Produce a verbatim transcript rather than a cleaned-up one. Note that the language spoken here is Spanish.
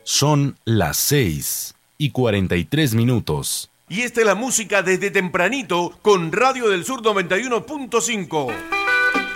Son las seis y cuarenta y tres minutos. Y esta es la música desde tempranito con Radio del Sur noventa y uno punto cinco.